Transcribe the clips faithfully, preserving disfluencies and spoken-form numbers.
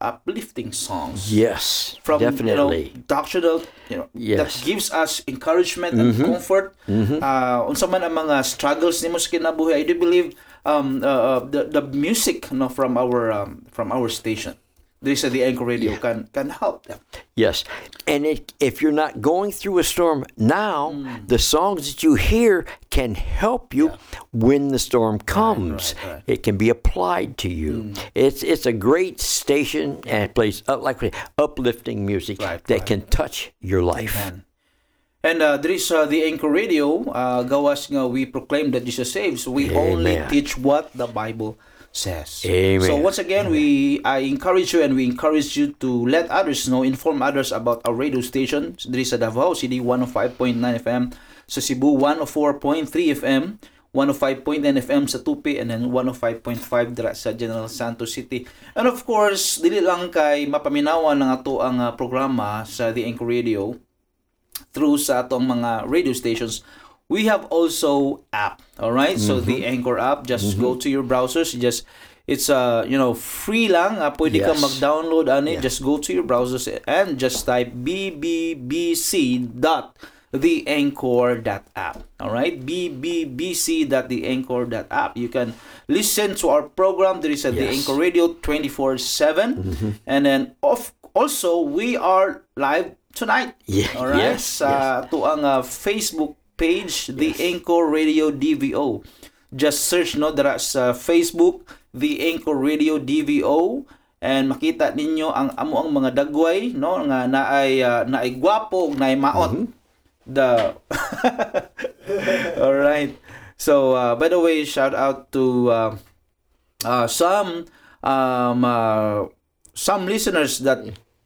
uplifting songs. Yes, From definitely. You know, doctrinal, you know, Yes. that gives us encouragement and comfort. Uh, unsa man ang mga struggles nimo sa kinabuhi, I do believe um uh, uh, the the music no from our um, from our station, there is a the Anchor Radio can can help them. Yes. And it, if you're not going through a storm now, the songs that you hear can help you when the storm comes. right, right. It can be applied to you. It's it's a great station and it plays up, like uplifting music Right, that right. can touch your life. Amen. And uh, there is uh, the Anchor Radio. Uh, gawas nga we proclaim that Jesus saves. We only Amen. teach what the Bible says. Amen. So once again, we I encourage you and we encourage you to let others know, inform others about our radio station. There is sa Davao City one oh five point nine F M, sa Cebu one oh four point three F M, one oh five point nine F M sa Tupi, and then one oh five point five dira sa General Santos City. And of course, dili lang kay mapaminawan ng ato ang uh, programa sa the Anchor Radio through sa atong mga radio stations. We have also app, all right? So the Anchor app, just go to your browsers, just it's uh you know free lang, uh, pwede ka Yes. mag-download ani, Yeah. just go to your browsers and just type b b b c dot the anchor dot app. All right? b b b c dot the anchor dot app. You can listen to our program. There is a the Yes. Anchor Radio twenty-four seven. And then of also we are live tonight. Yeah, All right? yes, Sa to ang uh, Facebook page, The Anchor Radio D V O. Just search no dara sa Facebook, The Anchor Radio D V O, and makita ninyo ang amo ang mga dagway no nga naay uh, naay gwapo ug naay maot. The All right. So uh, by the way, shout out to uh, uh, some um uh, some listeners that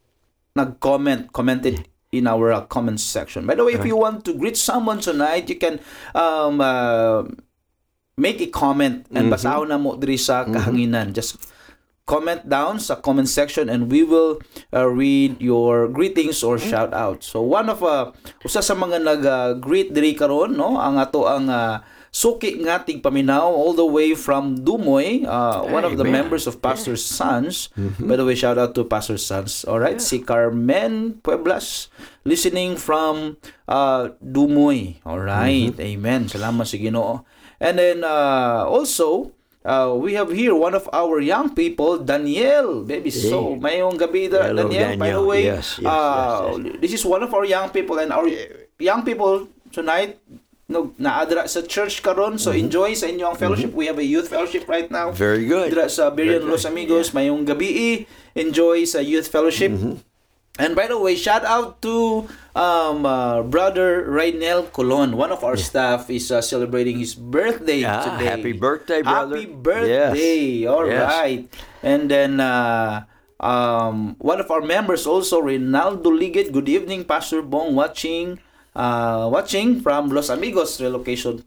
nag-comment commented in our uh, comment section. By the way, if you want to greet someone tonight, you can um uh, make a comment and basahon na mo diri sa kahanginan. Just comment down sa comment section and we will uh, read your greetings or shout out. So one of uh, usa sa mga nag-greet diri karon no ang ato ang uh, suki ngating paminaw all the way from Dumoy, uh, one of the Amen. members of Pastor Sons. By the way, shout out to Pastor Sons. All right, si Carmen Pueblas listening from uh, Dumoy. All right, amen. Salamat sa Ginoo. And then uh, also uh, we have here one of our young people, Daniel. Baby, so mayong gabi da, Hello, Daniel. By the Daniel. way, Yes, yes, uh, yes, this is one of our young people, and our young people tonight no naadra sa church karon, so enjoy sa inyong fellowship. We have a youth fellowship right now. Very good. Dira sa Birian Very Los good. Amigos, mayong gabi, enjoy sa youth fellowship. And by the way, shout out to um uh, brother Raynel Colon. One of our staff is uh, celebrating his birthday Ah, today. happy birthday, brother. Happy birthday. Yes. All Yes. right. And then uh um one of our members also, Rinaldo Liget. Good evening, Pastor Bong, watching uh watching from Los Amigos relocation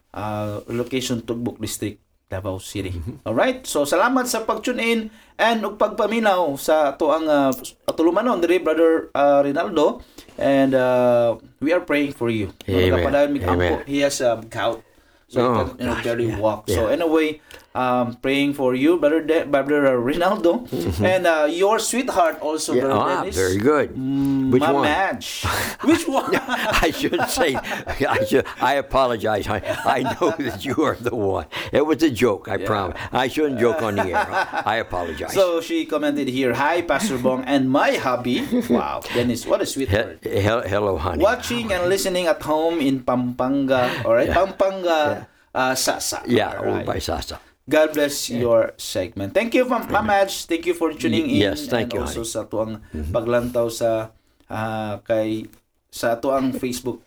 uh relocation Tugbok District, Davao City. All right. So salamat sa pag-tune in and ug pagpaminaw sa ato ang uh, atulumanon diri brother uh, Rinaldo, and uh, we are praying for you. Amen. Kapadayon mi Amen. kampo. He has a gout. So Oh, he can you know, gosh, barely yeah, walk. So yeah. anyway, um, praying for you, brother De- brother Rinaldo, and uh, your sweetheart also, Yeah, brother ah, Dennis. very good. Which Ma one? Madge. Which one? I should say, I should. I apologize. I, I know that you are the one. It was a joke. I promise. I shouldn't joke on the air. I apologize. So she commented here, "Hi, Pastor Bong, and my hubby." Wow, Dennis, what a He- sweetheart. he- hello, honey. Watching and listening at home in Pampanga. All right, Pampanga, uh, Sasa. Yeah, All owned right. by Sasa. God bless your segment. Thank you, Ma'am Madge. Thank you for tuning in. Y- yes, thank and you, also honey. sa tuang paglantaw sa ah, kay sa tuang Facebook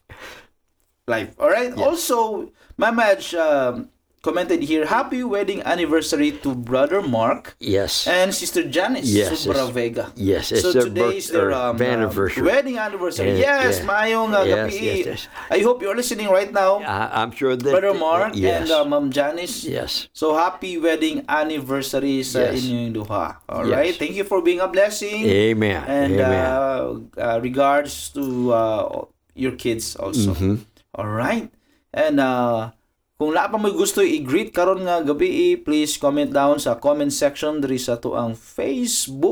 live. All right. Also, Ma'am Madge um, commented here, "Happy wedding anniversary to Brother Mark Yes. and Sister Janice Yes, Subra it's- Vega." yes, it's so their today is birth- their or um, anniversary. um, wedding anniversary. And- yes, yeah. mayong uh, Yes, gabi. yes, yes. I hope you're listening right now, I, I'm sure that. Brother Mark yes. and uh, Ma'am Janice. Yes. So happy wedding anniversary sa Yes. inyong duha. All Yes. right. Thank you for being a blessing. Amen. And Amen. uh, uh, regards to uh, your kids also. Mm-hmm. All right. And uh, kung wala pa mo gusto i-greet karon nga gabi, please comment down sa comment section diri sa to ang Facebook